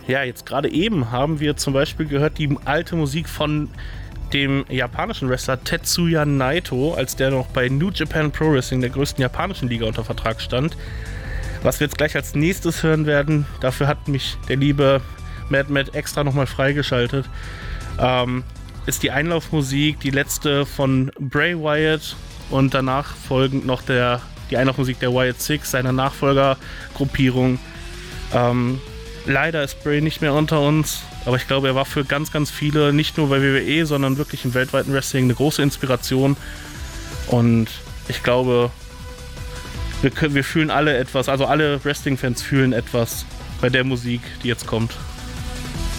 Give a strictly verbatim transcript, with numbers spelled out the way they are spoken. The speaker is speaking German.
Ja, jetzt gerade eben haben wir zum Beispiel gehört die alte Musik von dem japanischen Wrestler Tetsuya Naito, als der noch bei New Japan Pro Wrestling, der größten japanischen Liga, unter Vertrag stand. Was wir jetzt gleich als nächstes hören werden, dafür hat mich der liebe Mad Matt extra nochmal freigeschaltet, ähm, ist die Einlaufmusik, die letzte von Bray Wyatt und danach folgend noch der, die Einlaufmusik der Wyatt Six, seiner Nachfolgergruppierung. Ähm, leider ist Bray nicht mehr unter uns, aber ich glaube, er war für ganz, ganz viele, nicht nur bei W W E, sondern wirklich im weltweiten Wrestling eine große Inspiration. Und ich glaube, wir, können, wir fühlen alle etwas, also alle Wrestling-Fans fühlen etwas bei der Musik, die jetzt kommt.